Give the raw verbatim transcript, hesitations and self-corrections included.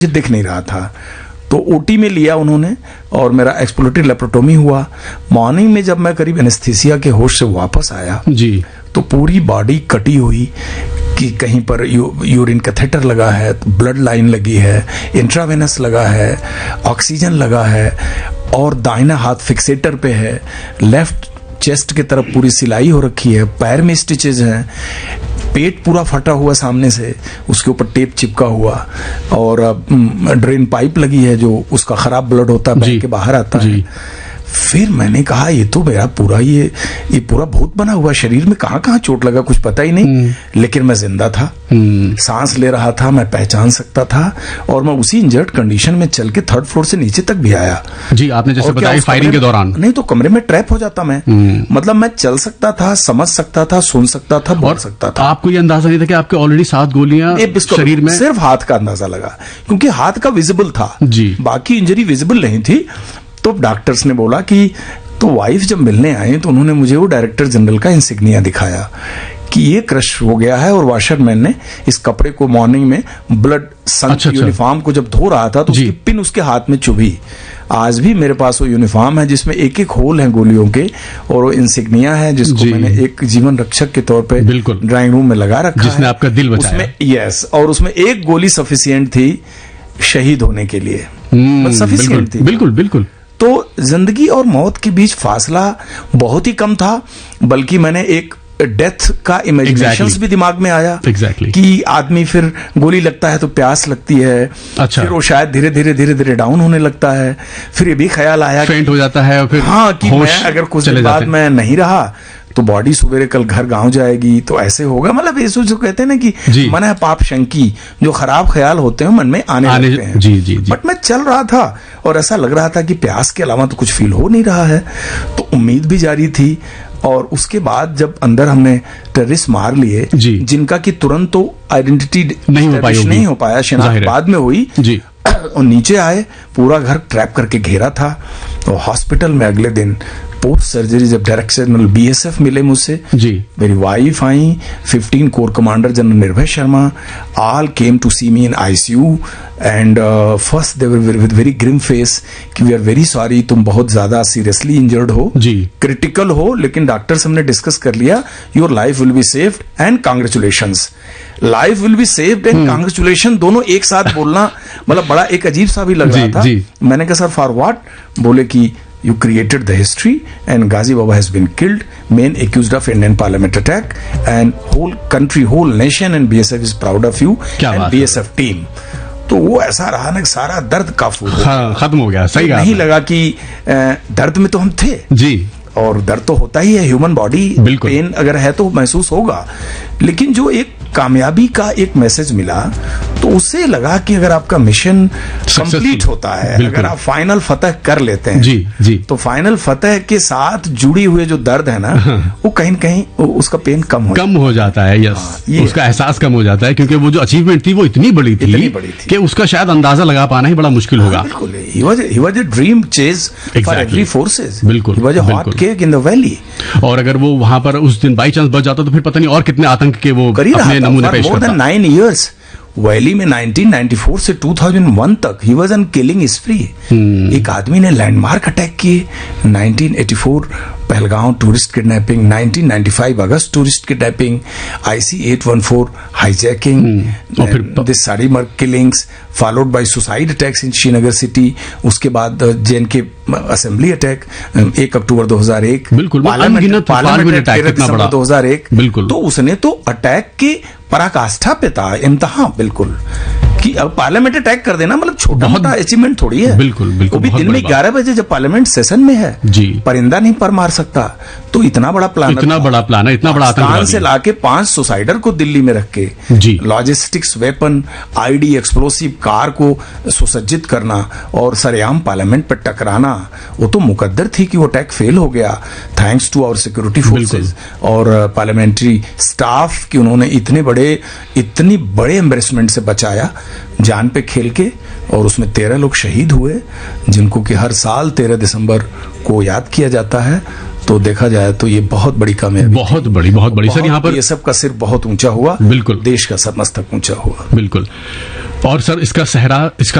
दिख नहीं रहा था, तो ओटी में लिया उन्होंने और मेरा एक्सप्लोरेटरी लेप्रोटोमी हुआ। मॉर्निंग में जब मैं करीब एनेस्थीसिया के होश से वापस आया जी, तो पूरी बॉडी कटी हुई कि कहीं पर यू, यूरिन कैथेटर लगा है, तो ब्लड लाइन लगी है, इंट्रावेनस लगा है, ऑक्सीजन लगा है और दाहिना हाथ फिक्सेटर पे है, लेफ्ट चेस्ट की तरफ पूरी सिलाई हो रखी है, पैर में स्टिचेस हैं, पेट पूरा फटा हुआ सामने से, उसके ऊपर टेप चिपका हुआ और ड्रेन पाइप लगी है जो उसका खराब ब्लड होता है पैर के बाहर आता है। फिर मैंने कहा ये तो मेरा पूरा ये ये पूरा भूत बना हुआ, शरीर में कहाँ कहाँ चोट लगा कुछ पता ही नहीं, लेकिन मैं जिंदा था, सांस ले रहा था, मैं पहचान सकता था और मैं उसी इंजर्ड कंडीशन में चल के थर्ड फ्लोर से नीचे तक भी आया। जी, आपने जैसे बताया फायरिंग के दौरान। नहीं तो कमरे में ट्रैप हो जाता मैं, मतलब मैं चल सकता था, समझ सकता था, सुन सकता था, बोल सकता था। आपको ये अंदाजा नहीं था कि आपके ऑलरेडी सात गोलियां शरीर में? सिर्फ हाथ का अंदाजा लगा क्योंकि हाथ का विजिबल था जी, बाकी इंजरी विजिबल नहीं थी। तो डॉक्टर्स ने बोला कि तो वाइफ जब मिलने आए तो उन्होंने मुझे वो डायरेक्टर जनरल का इंसिग्निया दिखाया कि ये क्रश हो गया है और वॉशरमैन ने इस कपड़े को मॉर्निंग में ब्लड सन अच्छा, यूनिफॉर्म को जब धो रहा था तो उसकी पिन उसके हाथ में चुभी। आज भी मेरे पास वो यूनिफॉर्म है जिसमें एक एक होल हैं गोलियों के और वो इंसिग्निया है जिसको मैंने एक जीवन रक्षक के तौर पे ड्राइंग रूम में लगा रखा, जिसने आपका दिल बचाया। उसमें यस, और उसमें एक गोली सफिशिएंट थी शहीद होने के लिए, सफिशिएंट थी। बिल्कुल बिल्कुल। तो जिंदगी और मौत के बीच फासला बहुत ही कम था, बल्कि मैंने एक डेथ का इमेजिनेशंस exactly. भी दिमाग में आया exactly. कि आदमी फिर गोली लगता है तो प्यास लगती है, अच्छा। फिर वो शायद धीरे धीरे धीरे धीरे डाउन होने लगता है, फिर ये भी ख्याल आया फेंट हो जाता है और फिर हाँ कि मैं अगर कुछ दिन बाद मैं नहीं रहा तो बॉडी सवेरे कल घर गांव जाएगी तो ऐसे होगा। मतलब ये जो कहते हैं ना कि मन है पाप शंकी, जो खराब ख्याल होते हैं मन में आने, आने लगते हैं। जी, जी, जी। बट मैं चल रहा था और ऐसा लग रहा था कि प्यास के अलावा तो कुछ फील हो नहीं रहा है, तो उम्मीद भी जारी थी। और उसके बाद जब अंदर हमने टेररिस्ट मार लिए जिनका कि तुरंत तो आइडेंटिटी नहीं हो पाई, नहीं हो पाया, शिनाख्त बाद में हुई जी। और नीचे आए, पूरा घर ट्रैप करके घेरा था। और हॉस्पिटल में अगले दिन पोस्ट सर्जरी जब डायरेक्टर जनरल बीएसएफ मिले मुझसे जी, मेरी वाइफ आई, फिफ्टीन कोर कमांडर जनरल निर्भय Sharma, all came to C me in ICU and first they were with very Grimm face कि वी आर वेरी सॉरी, तुम बहुत ज्यादा सीरियसली इंजर्ड हो जी, क्रिटिकल हो, लेकिन डॉक्टर्स हमने डिस्कस कर लिया, your life will be saved and congratulations. Life will be saved and congratulation दोनों एक साथ बोलना मतलब बड़ा एक अजीब सा भी लग रहा था। जी. मैंने कहा सर फॉर व्हाट? बोले कि you created the history and Ghazi Baba has been killed, main accused of Indian parliament attack, and whole country, whole nation and B S F is proud of you and B S F team। तो वो ऐसा रहा ना सारा दर्द काफू हाँ, खत्म हो गया। सही नहीं लगा कि दर्द में तो हम थे जी, और दर्द तो होता ही है, ह्यूमन बॉडी पेन अगर है तो महसूस होगा, लेकिन जो एक कामयाबी का एक मैसेज मिला तो उससे लगा कि अगर आपका मिशन कंप्लीट होता है, अगर आप फाइनल फतह कर लेते हैं जी, जी, तो फाइनल फतह के साथ जुड़ी हुए जो दर्द है ना वो कहीं कहीं उसका पेन कम हो कम हो जाता है। यस, हाँ, उसका एहसास कम हो जाता है क्योंकि वो जो अचीवमेंट थी वो इतनी बड़ी थी, इतनी बड़ी थी कि उसका शायद अंदाजा लगा पाना ही बड़ा मुश्किल होगा। बिल्कुल, he was he was a dream chase for every forces। बिल्कुल, he was a hot cake in the valley। और अगर वो वहां पर उस दिन बाई चांस बच जाता तो फिर पता नहीं और कितने आतंक के वो अपने नमूने पेश करता। नाइन इयर्स वैली में नाइनटीन नाइंटी फोर से टू थाउजेंड वन तक ही वाज ऑन किलिंग स्प्री। एक आदमी ने लैंडमार्क अटैक किए, nineteen eighty four Pahalgam tourist kidnapping, nineteen ninety five August tourist kidnapping, IC eight one four hijacking, this साड़ीमर्ग killings followed by suicide attacks in Srinagar city. उसके बाद JNK assembly attack एक अक्टूबर दो हज़ार एक, बिल्कुल पार्लियामेंट अटैक दिसंबर दो हज़ार एक। बिल्कुल, तो उसने तो अटैक की पराकाष्ठा पे था, इम्तिहान बिल्कुल कि अब पार्लियामेंट अटैक कर देना मतलब छोटा मोटा अचीवमेंट थोड़ी है। बिल्कुल बिल्कुल, भी दिन में ग्यारह बजे जब पार्लियामेंट सेशन में है जी, परिंदा नहीं पर मार सकता, तो इतना बड़ा प्लान इतना बड़ा प्लान है, इतना बड़ा आतंकवाद से लाके पांच सुसाइडर को दिल्ली में रख के जी, logistics weapon, ID, explosive car को सुसज्जित करना और सरेआम पार्लियामेंट पर टकराना, वो तो मुकद्दर थी कि वो अटैक फेल हो गया thanks to our security forces और पार्लियामेंट्री स्टाफ कि उन्होंने इतने बड़े इतनी बड़े एम्बेरसमेंट से बचाया जान पे खेल के। और उसमें तेरह लोग शहीद हुए जिनको कि हर साल तेरह दिसंबर को याद किया जाता है। तो देखा जाए तो ये बहुत बड़ी कामयाबी, बहुत बड़ी बहुत बड़ी सर। यहाँ पर ये सब का सिर बहुत ऊंचा हुआ, बिल्कुल, देश का सब मस्तक ऊंचा हुआ। बिल्कुल। और सर इसका सहरा इसका